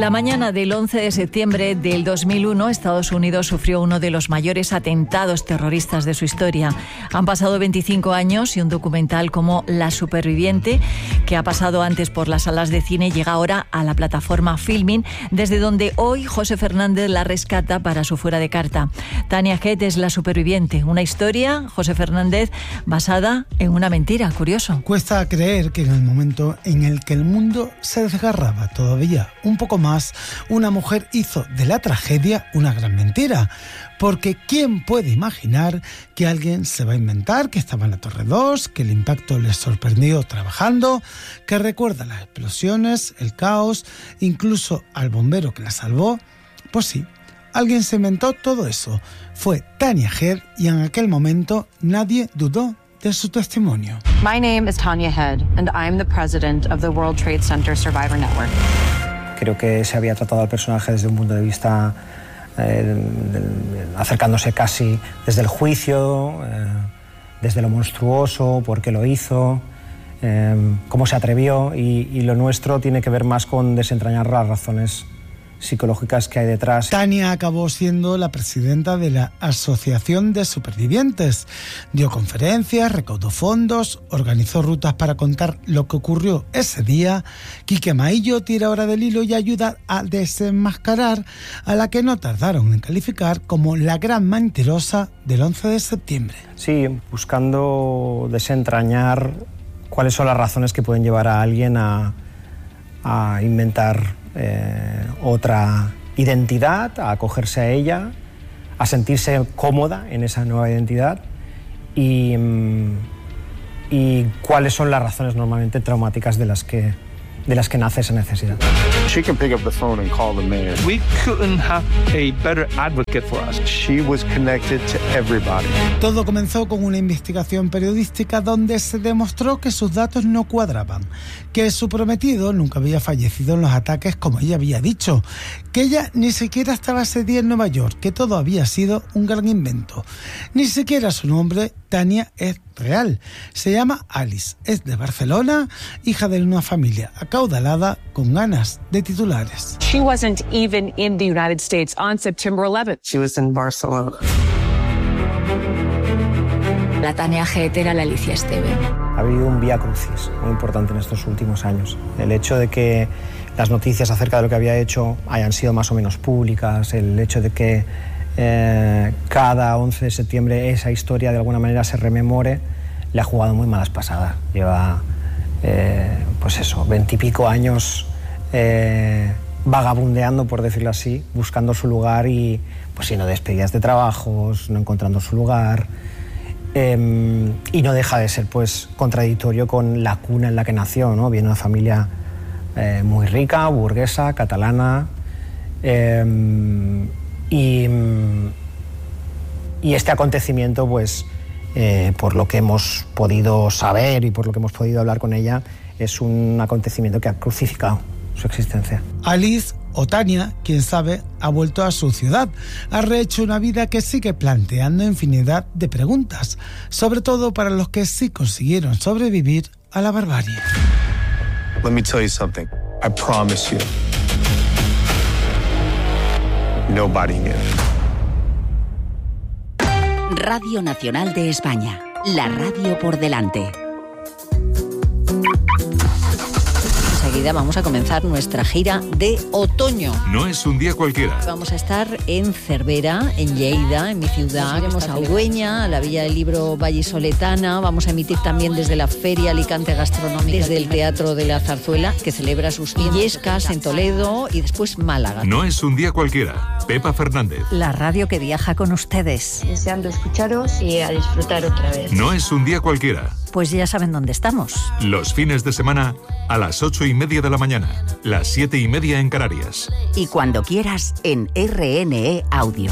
La mañana del 11 de septiembre del 2001, Estados Unidos sufrió uno de los mayores atentados terroristas de su historia. Han pasado 25 años y un documental como La Superviviente, que ha pasado antes por las salas de cine, llega ahora a la plataforma Filmin, desde donde hoy José Fernández la rescata para su Fuera de Carta. Tania Head es La Superviviente, una historia, José Fernández, basada en una mentira. Curioso. Cuesta creer que en el momento en el que el mundo se desgarraba todavía un poco más, una mujer hizo de la tragedia una gran mentira. Porque ¿quién puede imaginar que alguien se va a inventar que estaba en la Torre 2, que el impacto les sorprendió trabajando, que recuerda las explosiones, el caos, incluso al bombero que la salvó? Pues sí, alguien se inventó todo eso. Fue Tania Head y en aquel momento nadie dudó de su testimonio. My name is Tanya Head and I'm the president of the World Trade Center Survivor Network. Creo que se había tratado al personaje desde un punto de vista acercándose casi desde el juicio, desde lo monstruoso, por qué lo hizo, cómo se atrevió, y lo nuestro tiene que ver más con desentrañar las razones psicológicas que hay detrás. Tania acabó siendo la presidenta de la Asociación de Supervivientes. Dio conferencias, recaudó fondos, organizó rutas para contar lo que ocurrió ese día. Quique Maillo tira ahora del hilo y ayuda a desenmascarar a la que no tardaron en calificar como la gran mentirosa del 11 de septiembre. Sí, buscando desentrañar cuáles son las razones que pueden llevar a alguien a inventar otra identidad, a acogerse a ella, a sentirse cómoda en esa nueva identidad y cuáles son las razones normalmente traumáticas de las que nace esa necesidad. She can pick up the phone and call the mayor. We couldn't have a better advocate for us. She was connected to everybody. Todo comenzó con una investigación periodística donde se demostró que sus datos no cuadraban, que su prometido nunca había fallecido en los ataques como ella había dicho, que ella ni siquiera estaba ese día en Nueva York, que todo había sido un gran invento. Ni siquiera su nombre, Tania, es real. Se llama Alice, es de Barcelona, hija de una familia acaudalada con ganas de titulares. She wasn't even in the United States on September 11th. She was in Barcelona. La Tania Head era la Alicia Esteve. Ha habido un vía crucis muy importante en estos últimos años. El hecho de que las noticias acerca de lo que había hecho hayan sido más o menos públicas, el hecho de que cada 11 de septiembre esa historia de alguna manera se rememore, le ha jugado muy malas pasadas. Lleva, pues eso, 20 y pico años vagabundeando, por decirlo así, buscando su lugar y, pues sí, no despedidas de trabajos, no encontrando su lugar, y no deja de ser, pues, contradictorio con la cuna en la que nació, ¿no? Viene de una familia muy rica, burguesa, catalana, y este acontecimiento, pues, por lo que hemos podido saber y por lo que hemos podido hablar con ella, es un acontecimiento que ha crucificado su existencia. Alice, o Tania, quién sabe, ha vuelto a su ciudad, ha rehecho una vida que sigue planteando infinidad de preguntas, sobre todo para los que sí consiguieron sobrevivir a la barbarie. Let me tell you something. I promise you. Nobody knew. Radio Nacional de España. La radio por delante. Enseguida vamos a comenzar nuestra gira de otoño. No es un día cualquiera. Vamos a estar en Cervera, en Lleida, en mi ciudad. Iremos a Ugüeña, a la Villa del Libro Vallisoletana. Vamos a emitir también desde la Feria Alicante Gastronómica, desde el Teatro de la Zarzuela, que celebra sus Illescas en Toledo, y después Málaga. No es un día cualquiera. Pepa Fernández. La radio que viaja con ustedes. Deseando escucharos y a disfrutar otra vez. No es un día cualquiera. Pues ya saben dónde estamos. Los fines de semana a las 8:30 de la mañana, las 7:30 en Canarias. Y cuando quieras en RNE Audio.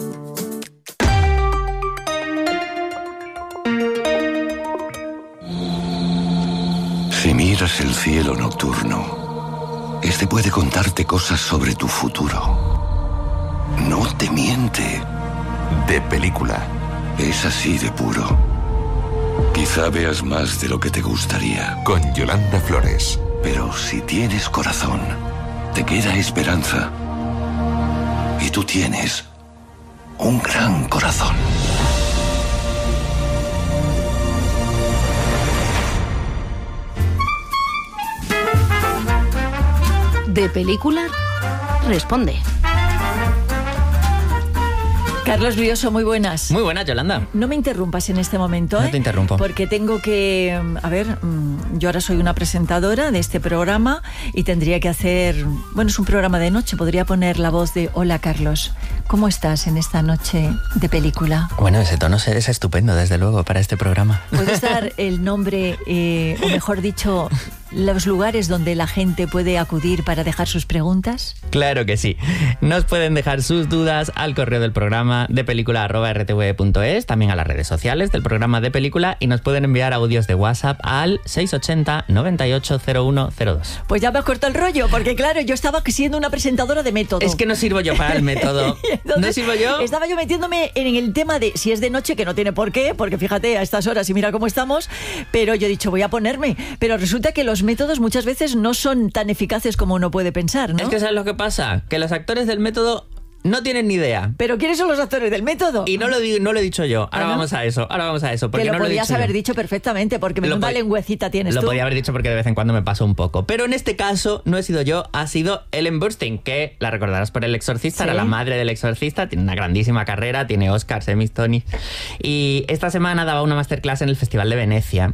Si miras el cielo nocturno, este puede contarte cosas sobre tu futuro. No te miente. De película. Es así de puro. Quizá veas más de lo que te gustaría. Con Yolanda Flores. Pero si tienes corazón, te queda esperanza. Y tú tienes un gran corazón. De Película responde. Carlos Brioso, muy buenas. Muy buenas, Yolanda. No me interrumpas en este momento, No te interrumpo. Porque tengo que... A ver, yo ahora soy una presentadora de este programa y tendría que hacer... Bueno, es un programa de noche, podría poner la voz de Hola, Carlos. ¿Cómo estás en esta noche de película? Bueno, ese tono es estupendo, desde luego, para este programa. ¿Puedes dar el nombre, o mejor dicho, los lugares donde la gente puede acudir para dejar sus preguntas? Claro que sí. Nos pueden dejar sus dudas al correo del programa de película@rtv.es, también a las redes sociales del programa de película, y nos pueden enviar audios de WhatsApp al 680 980102. Pues ya me has cortado el rollo, porque claro, yo estaba siendo una presentadora de método. Es que no sirvo yo para el método. Entonces, ¿no sirvo yo? Estaba yo metiéndome en el tema de si es de noche, que no tiene por qué, porque fíjate a estas horas y mira cómo estamos, pero yo he dicho, voy a ponerme. Pero resulta que los métodos muchas veces no son tan eficaces como uno puede pensar, ¿no? Es que ¿sabes lo que pasa? Que los actores del método no tienen ni idea. ¿Pero quiénes son los actores del método? Y no lo he dicho yo. Ahora vamos a eso. Que lo podías haber dicho perfectamente, porque menuda lengüecita tienes tú. Lo podía haber dicho porque de vez en cuando me paso un poco. Pero en este caso no he sido yo, ha sido Ellen Burstyn, que la recordarás por El Exorcista, era la madre del Exorcista, tiene una grandísima carrera, tiene Oscars, Emmys, Tonys. Y esta semana daba una masterclass en el Festival de Venecia.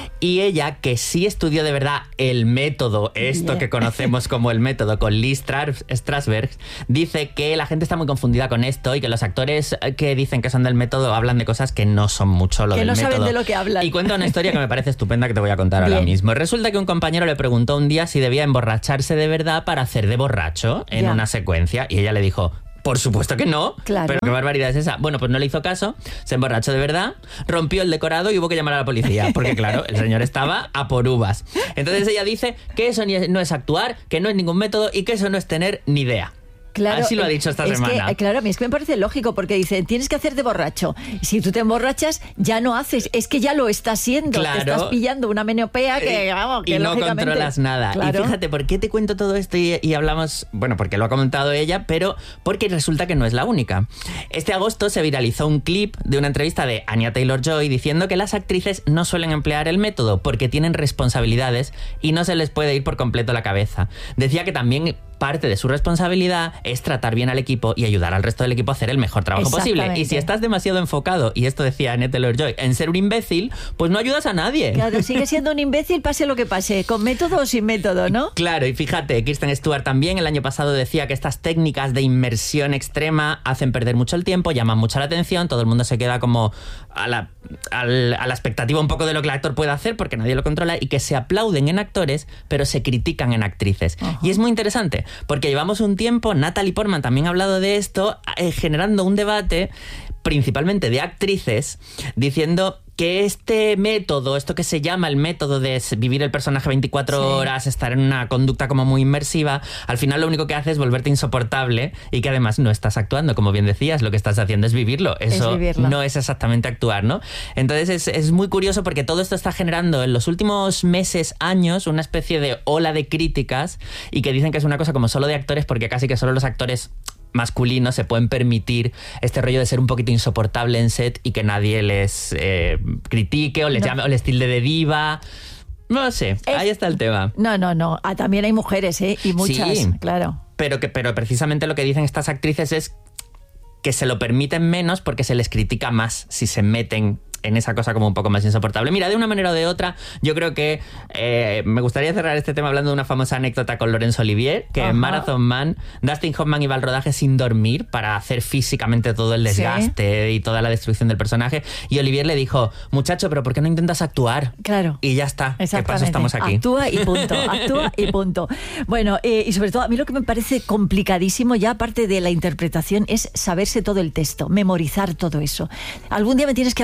Y ella, que sí estudió de verdad el método, que conocemos como el método, con Lee Strasberg, dice que la gente está muy confundida con esto y que los actores que dicen que son del método hablan de cosas que no son mucho lo del método. Que no saben de lo que hablan. Y cuenta una historia que me parece estupenda que te voy a contar ahora mismo. Resulta que un compañero le preguntó un día si debía emborracharse de verdad para hacer de borracho en una secuencia, y ella le dijo: por supuesto que no, claro. Pero qué barbaridad es esa. Bueno, pues no le hizo caso, se emborrachó de verdad, rompió el decorado y hubo que llamar a la policía, porque claro, el señor estaba a por uvas. Entonces ella dice que eso no es actuar, que no es ningún método y que eso no es tener ni idea. Claro, así lo ha dicho esta semana. Claro, a mí es que me parece lógico, porque dice, tienes que hacer de borracho. Si tú te emborrachas, ya no haces, es que ya lo estás haciendo. Claro. Te estás pillando una menopea que, vamos, que y no lógicamente controlas nada. Claro. Y fíjate, ¿por qué te cuento todo esto y hablamos? Bueno, porque lo ha comentado ella, pero porque resulta que no es la única. Este agosto se viralizó un clip de una entrevista de Anya Taylor-Joy diciendo que las actrices no suelen emplear el método porque tienen responsabilidades y no se les puede ir por completo la cabeza. Decía que también parte de su responsabilidad es tratar bien al equipo y ayudar al resto del equipo a hacer el mejor trabajo posible. Y si estás demasiado enfocado, y esto decía Anya Taylor-Joy, en ser un imbécil, pues no ayudas a nadie. Claro, sigue siendo un imbécil, pase lo que pase, con método o sin método, ¿no? Claro, y fíjate, Kristen Stewart también el año pasado decía que estas técnicas de inmersión extrema hacen perder mucho el tiempo, llaman mucho la atención, todo el mundo se queda como a la expectativa un poco de lo que el actor puede hacer, porque nadie lo controla, y que se aplauden en actores, pero se critican en actrices. Y es muy interesante, porque llevamos un tiempo, Natalie Portman también ha hablado de esto, generando un debate principalmente de actrices, diciendo que este método, esto que se llama el método de vivir el personaje 24 horas, estar en una conducta como muy inmersiva, al final lo único que hace es volverte insoportable, y que además no estás actuando, como bien decías, lo que estás haciendo es vivirlo. Eso no es exactamente actuar, ¿no? Entonces es muy curioso, porque todo esto está generando en los últimos meses, años, una especie de ola de críticas, y que dicen que es una cosa como solo de actores, porque casi que solo los actores masculinos se pueden permitir este rollo de ser un poquito insoportable en set y que nadie les critique o les llame o les tilde de diva. No lo sé, ahí está el tema. No. También hay mujeres, y muchas, sí, claro. Pero precisamente lo que dicen estas actrices es que se lo permiten menos porque se les critica más si se meten en esa cosa como un poco más insoportable. Mira, de una manera o de otra, yo creo que me gustaría cerrar este tema hablando de una famosa anécdota con Laurence Olivier, que en Marathon Man, Dustin Hoffman iba al rodaje sin dormir para hacer físicamente todo el desgaste y toda la destrucción del personaje, y Olivier le dijo: muchacho, pero ¿por qué no intentas actuar? Claro. Y ya está. ¿Qué pasa? Estamos aquí. Actúa y punto. Bueno, y sobre todo, a mí lo que me parece complicadísimo, ya aparte de la interpretación, es saberse todo el texto, memorizar todo eso. Algún día me tienes que hablar de esa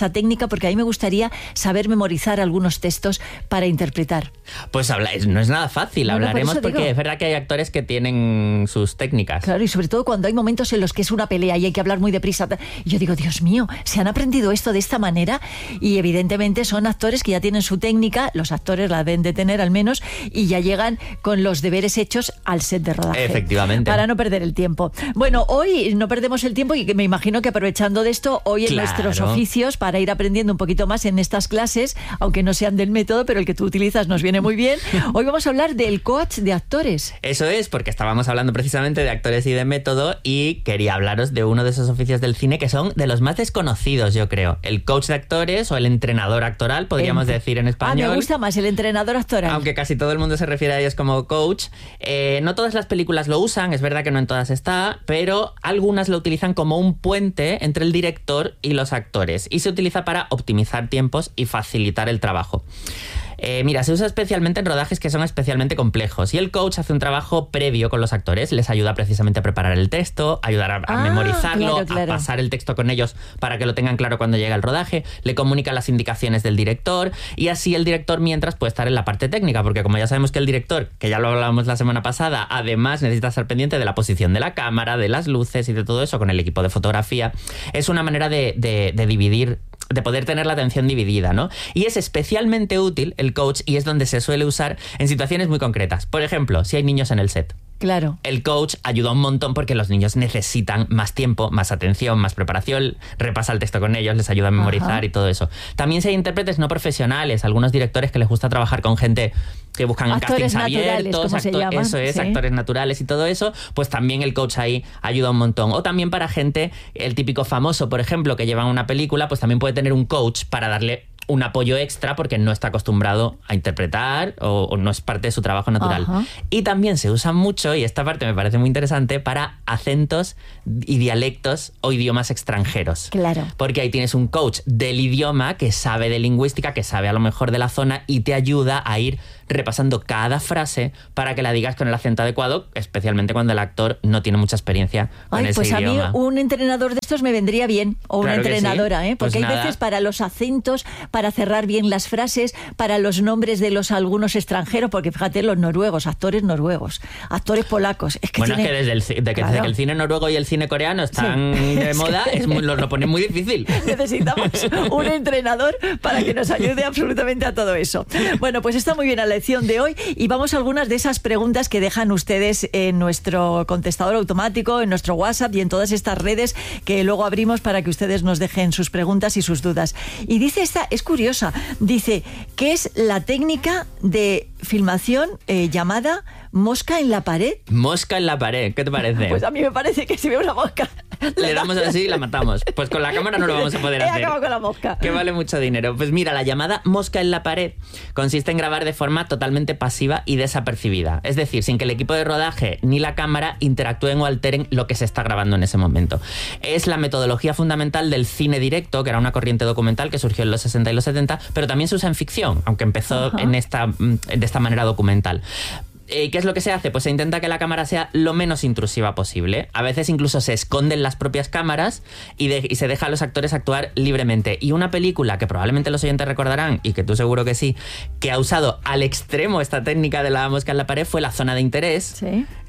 esa técnica? Porque a mí me gustaría saber memorizar algunos textos para interpretar. Pues no es nada fácil, hablaremos porque es verdad que hay actores que tienen sus técnicas. Claro, y sobre todo cuando hay momentos en los que es una pelea y hay que hablar muy deprisa. Y yo digo, Dios mío, ¿se han aprendido esto de esta manera? Y evidentemente son actores que ya tienen su técnica, los actores la deben de tener al menos, y ya llegan con los deberes hechos al set de rodaje. Efectivamente. Para no perder el tiempo. Bueno, hoy no perdemos el tiempo y que me imagino que aprovechando de esto, hoy en nuestros oficios, para ir aprendiendo un poquito más en estas clases, aunque no sean del método, pero el que tú utilizas nos viene muy bien. Hoy vamos a hablar del coach de actores. Eso es, porque estábamos hablando precisamente de actores y de método, y quería hablaros de uno de esos oficios del cine que son de los más desconocidos, yo creo. El coach de actores o el entrenador actoral, podríamos decir en español. Me gusta más el entrenador actoral. Aunque casi todo el mundo se refiere a ellos como coach. No todas las películas lo usan, es verdad que no en todas está, pero algunas lo utilizan como un puente entre el director y los actores, y se utiliza para optimizar tiempos y facilitar el trabajo. Mira, se usa especialmente en rodajes que son especialmente complejos, y el coach hace un trabajo previo con los actores, les ayuda precisamente a preparar el texto, ayudar a memorizarlo, claro. A pasar el texto con ellos para que lo tengan claro cuando llega el rodaje, le comunica las indicaciones del director, y así el director mientras puede estar en la parte técnica, porque como ya sabemos que el director, que ya lo hablábamos la semana pasada, además necesita estar pendiente de la posición de la cámara, de las luces y de todo eso con el equipo de fotografía. Es una manera de dividir, de poder tener la atención dividida, ¿no? Y es especialmente útil el coach, y es donde se suele usar en situaciones muy concretas. Por ejemplo, si hay niños en el set. Claro. El coach ayuda un montón porque los niños necesitan más tiempo, más atención, más preparación, repasa el texto con ellos, les ayuda a memorizar y todo eso. También si hay intérpretes no profesionales, algunos directores que les gusta trabajar con gente que buscan actores castings abiertos, eso es, sí. Actores naturales y todo eso, pues también el coach ahí ayuda un montón. O también para gente, el típico famoso, por ejemplo, que lleva una película, pues también puede tener un coach para darle un apoyo extra porque no está acostumbrado a interpretar o no es parte de su trabajo natural. Y también se usa mucho, y esta parte me parece muy interesante, para acentos y dialectos o idiomas extranjeros. Claro. Porque ahí tienes un coach del idioma que sabe de lingüística, que sabe a lo mejor de la zona y te ayuda a ir repasando cada frase para que la digas con el acento adecuado, especialmente cuando el actor no tiene mucha experiencia con ese pues idioma. A mí un entrenador de estos me vendría bien, o claro, una entrenadora, sí. Porque pues hay veces para los acentos, para cerrar bien las frases, para los nombres de los algunos extranjeros, porque fíjate, los noruegos, actores noruegos, actores polacos. Es que bueno, es que desde que el cine noruego y el cine coreano están de moda, lo ponen muy difícil. Necesitamos un entrenador para que nos ayude absolutamente a todo eso. Bueno, pues está muy bien la lección de hoy, y vamos a algunas de esas preguntas que dejan ustedes en nuestro contestador automático, en nuestro WhatsApp y en todas estas redes que luego abrimos para que ustedes nos dejen sus preguntas y sus dudas. Y dice esta, es curiosa, dice, ¿qué es la técnica de filmación llamada mosca en la pared? Mosca en la pared, ¿qué te parece? Pues a mí me parece que si veo una mosca le damos así y la matamos. Pues con la cámara no lo vamos a poder hacer. Acabo con la mosca. Que vale mucho dinero. Pues mira, la llamada mosca en la pared consiste en grabar de forma totalmente pasiva y desapercibida. Es decir, sin que el equipo de rodaje ni la cámara interactúen o alteren lo que se está grabando en ese momento. Es la metodología fundamental del cine directo, que era una corriente documental que surgió en los 60 y los 70, pero también se usa en ficción, aunque empezó de esta manera documental. ¿Qué es lo que se hace? Pues se intenta que la cámara sea lo menos intrusiva posible. A veces incluso se esconden las propias cámaras y se deja a los actores actuar libremente. Y una película que probablemente los oyentes recordarán, y que tú seguro que sí, que ha usado al extremo esta técnica de la mosca en la pared, fue La Zona de Interés,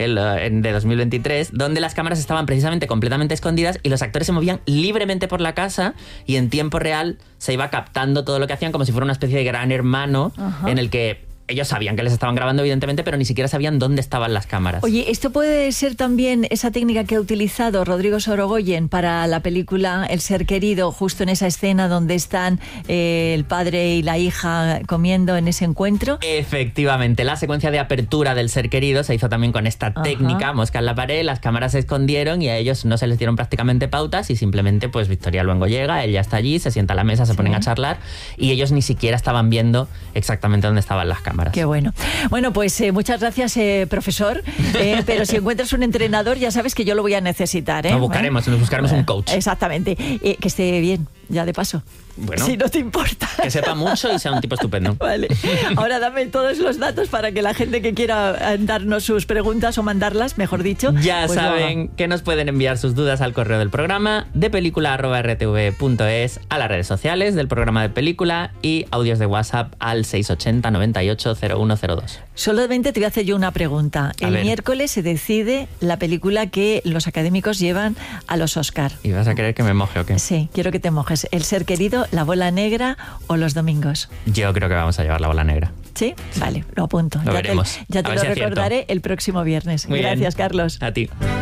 de 2023, donde las cámaras estaban precisamente completamente escondidas y los actores se movían libremente por la casa, y en tiempo real se iba captando todo lo que hacían como si fuera una especie de Gran Hermano en el que ellos sabían que les estaban grabando, evidentemente, pero ni siquiera sabían dónde estaban las cámaras. Oye, ¿esto puede ser también esa técnica que ha utilizado Rodrigo Sorogoyen para la película El Ser Querido, justo en esa escena donde están el padre y la hija comiendo en ese encuentro? Efectivamente, la secuencia de apertura del Ser Querido se hizo también con esta técnica, mosca en la pared, las cámaras se escondieron y a ellos no se les dieron prácticamente pautas, y simplemente pues Victoria Luengo llega, ella está allí, se sienta a la mesa, se ponen a charlar, y ellos ni siquiera estaban viendo exactamente dónde estaban las cámaras. Qué bueno. Bueno, pues muchas gracias, profesor. Pero si encuentras un entrenador, ya sabes que yo lo voy a necesitar. Nos buscaremos un coach. Exactamente. Que esté bien. ya de paso. Bueno, si no te importa. Que sepa mucho y sea un tipo estupendo. Vale. Ahora dame todos los datos para que la gente que quiera darnos sus preguntas o mandarlas, mejor dicho. Ya pues saben que nos pueden enviar sus dudas al correo del programa depelícula@rtv.es, a las redes sociales del programa de película y audios de WhatsApp al 680 98 0102. Solamente te voy a hacer yo una pregunta. El miércoles se decide la película que los académicos llevan a los Oscar. ¿Y vas a querer que me moje o qué? Sí, quiero que te mojes. El ser querido, La bola negra o Los domingos. Yo creo que vamos a llevar La bola negra. ¿Sí? Vale, lo apunto. Lo veremos. Ya te lo recordaré el próximo viernes. Muy Gracias, bien. Carlos. A ti.